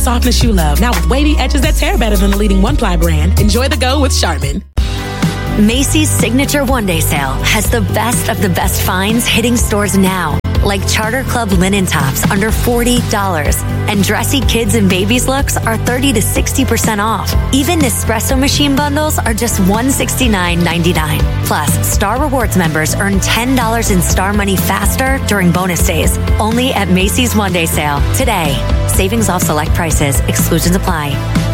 softness you love. Now with wavy edges that tear better than the leading one-ply brand. Enjoy the go with Charmin. Macy's Signature One-Day Sale has the best of the best finds hitting stores now. Like Charter Club linen tops under $40. And dressy kids and babies looks are 30 to 60% off. Even Nespresso machine bundles are just $169.99. Plus, Star Rewards members earn $10 in Star Money faster during bonus days. Only at Macy's One Day Sale today. Savings off select prices. Exclusions apply.